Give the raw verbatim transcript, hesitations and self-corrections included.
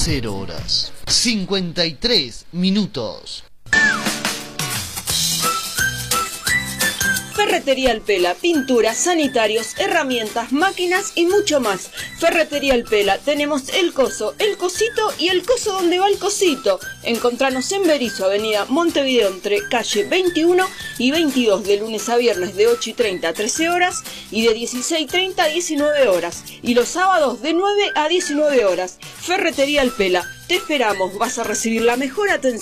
cero horas, cincuenta y tres minutos. Ferretería El Pela, pinturas, sanitarios, herramientas, máquinas y mucho más. Ferretería El Pela, tenemos el coso, el cosito y el coso donde va el cosito. Encontranos en Berisso, avenida Montevideo, entre calle veintiuno y veintidós, de lunes a viernes de ocho y treinta a trece horas y de dieciséis y treinta a diecinueve horas. Y los sábados de nueve a diecinueve horas. Ferretería El Pela, te esperamos, vas a recibir la mejor atención.